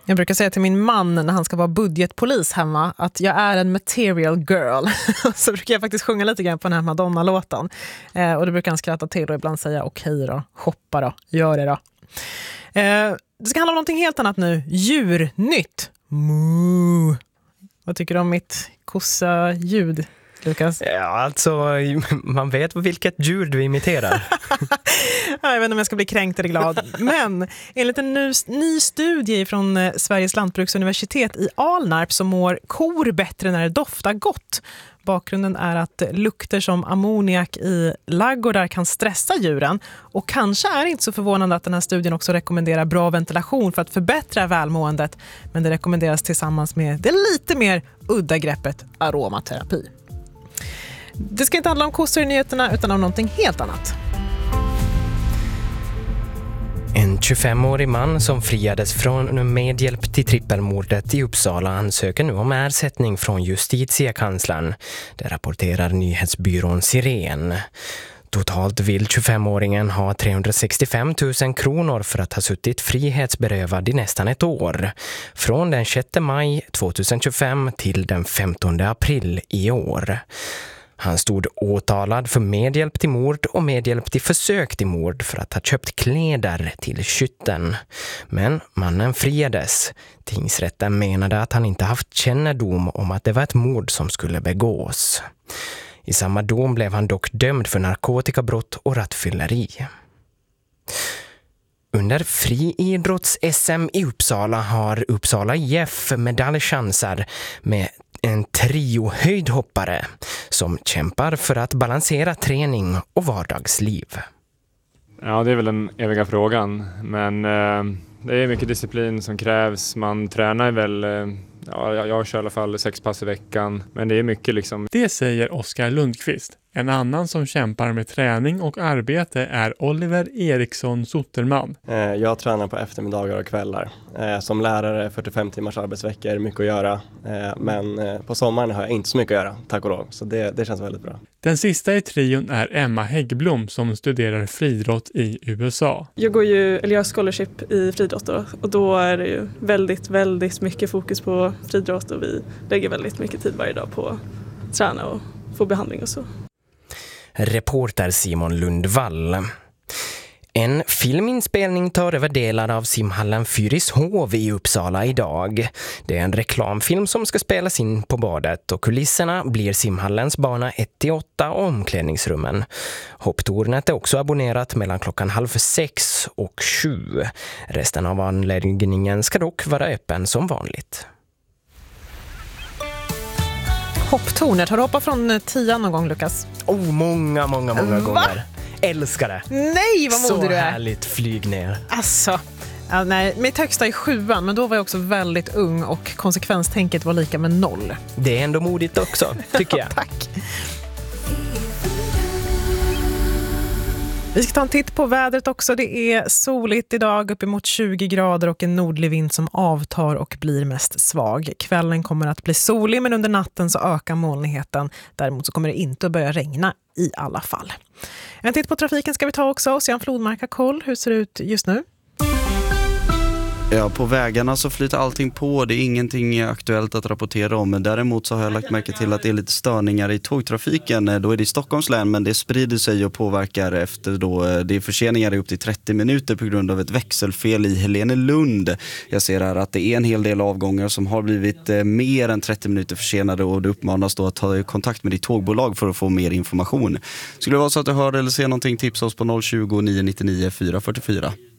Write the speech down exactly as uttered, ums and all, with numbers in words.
Jag brukar säga till min man när han ska vara budgetpolis hemma att jag är en material girl. Så brukar jag faktiskt sjunga lite grann på den här Madonna-låten. Eh, och det brukar han skratta till och ibland säga okej då, shoppa då, gör det då. Eh, det ska handla om någonting helt annat nu. Djurnytt. Moo. Vad tycker du om mitt kossa ljud, Lukas? Ja, alltså, man vet vilket djur du imiterar. Jag vet inte om jag ska bli kränkt eller glad. Men enligt en ny, ny studie från Sveriges lantbruksuniversitet i Alnarp så mår kor bättre när det doftar gott. Bakgrunden är att lukter som ammoniak i laggårdar kan stressa djuren. Och kanske är det inte så förvånande att den här studien också rekommenderar bra ventilation för att förbättra välmåendet. Men det rekommenderas tillsammans med det lite mer udda greppet aromaterapi. Det ska inte handla om kossor i nyheterna utan om någonting helt annat. En tjugofemårig man som friades från medhjälp till trippelmordet i Uppsala ansöker nu om ersättning från justitiekanslern. Det rapporterar nyhetsbyrån Siren. Totalt vill tjugofemåringen ha trehundrasextiofem tusen kronor för att ha suttit frihetsberövad i nästan ett år. Från den sjätte maj tjugohundratjugofem till den femtonde april i år. Han stod åtalad för medhjälp till mord och medhjälp till försök till mord för att ha köpt kläder till skytten. Men mannen friades. Tingsrätten menade att han inte haft kännedom om att det var ett mord som skulle begås. I samma dom blev han dock dömd för narkotikabrott och rattfylleri. Under friidrotts-S M i Uppsala har Uppsala I F medaljchanser med en trio höjdhoppare som kämpar för att balansera träning och vardagsliv. Ja, det är väl den eviga frågan. Men eh, det är mycket disciplin som krävs. Man tränar väl, eh, ja, jag, jag kör i alla fall sex pass i veckan. Men det är mycket liksom. Det säger Oskar Lundqvist. En annan som kämpar med träning och arbete är Oliver Eriksson Sotterman. Jag tränar på eftermiddagar och kvällar. Som lärare fyrtiofem timmars arbetsvecka är det mycket att göra. Men på sommaren har jag inte så mycket att göra, tack och lov. Så det, det känns väldigt bra. Den sista i trion är Emma Häggblom som studerar friidrott i U S A. Jag går ju, eller jag har scholarship i friidrott då, och då är det ju väldigt, väldigt mycket fokus på friidrott och vi lägger väldigt mycket tid varje dag på att träna och få behandling och så. Reporter Simon Lundvall. En filminspelning tar över delar av simhallen Fyrishov i Uppsala idag. Det är en reklamfilm som ska spelas in på badet och kulisserna blir simhallens bana ett till åtta och omklädningsrummen. Hopptornet är också abonnerat mellan klockan halv sex och sju. Resten av anläggningen ska dock vara öppen som vanligt. Hopptornet, har du hoppat från tian någon gång, Lukas? Oh, många, många, många Va? gånger. Älskar det. Nej, vad modig du är. Så härligt flyg ner. Alltså, ja, nej, mitt högsta är sjuan, men då var jag också väldigt ung och konsekvenstänket var lika med noll. Det är ändå modigt också, tycker jag. Tack. Vi ska ta en titt på vädret också. Det är soligt idag, uppemot tjugo grader och en nordlig vind som avtar och blir mest svag. Kvällen kommer att bli solig, men under natten så ökar molnigheten. Däremot så kommer det inte att börja regna i alla fall. En titt på trafiken ska vi ta också. Sedan Flodmark har koll. Hur ser det ut just nu? Ja, på vägarna så flyter allting på. Det är ingenting aktuellt att rapportera om. Men däremot så har jag lagt märke till att det är lite störningar i tågtrafiken. Då är det i Stockholms län, men det sprider sig och påverkar efter då. Det är förseningar i upp till trettio minuter på grund av ett växelfel i Helenelund. Jag ser här att det är en hel del avgångar som har blivit mer än trettio minuter försenade och det uppmanas då att ta kontakt med ditt tågbolag för att få mer information. Skulle det vara så att du hör eller ser någonting, tipsa oss på noll tjugo, nio nio nio, fyra fyra fyra.